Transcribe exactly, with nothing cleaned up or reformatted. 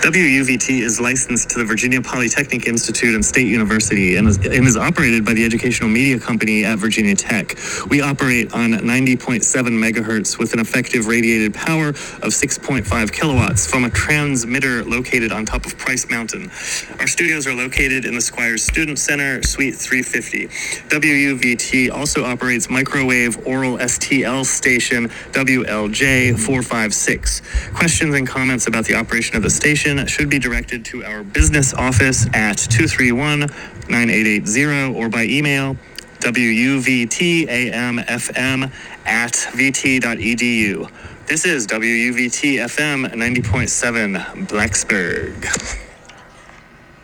W U V T is licensed to the Virginia Polytechnic Institute and State University and is, and is operated by the educational media company at Virginia Tech. We operate on ninety point seven megahertz with an effective radiated power of six point five kilowatts from a transmitter located on top of Price Mountain. Our studios are located in the Squires Student Center, Suite three fifty. W U V T also operates microwave oral S T L station W L J four five six. Questions and comments about the operation of the station should be directed to our business office at two three one, nine eight eight zero or by email W U V T A M F M at v t dot e d u. This is W U V T F M ninety point seven Blacksburg.